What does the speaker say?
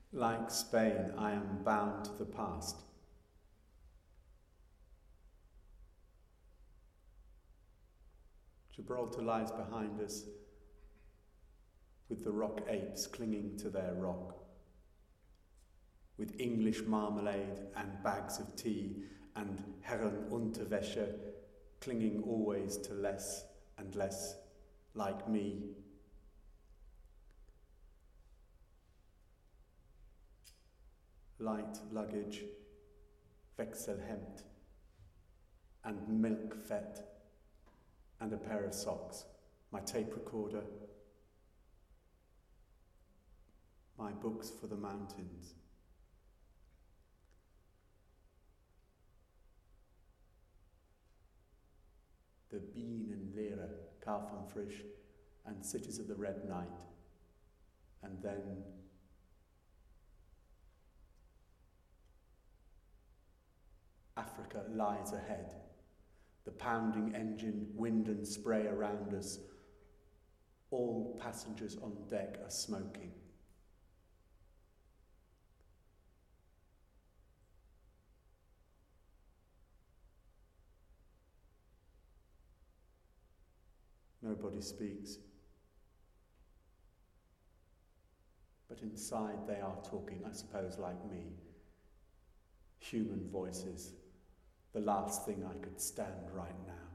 Like Spain, I am bound to the past. Gibraltar lies behind us, with the rock apes clinging to their rock, with English marmalade and bags of tea and Herrenunterwäsche clinging always to less and less like me. Light luggage, Wechselhemd, and milk fett, and a pair of socks, my tape recorder, my books for the mountains. The Bienenlehre, Karl von Frisch, and Cities of the Red Night, and then Africa lies ahead, the pounding engine, wind and spray around us. All passengers on deck are smoking. Nobody speaks. But inside they are talking, I suppose, like me. Human voices, the last thing I could stand right now.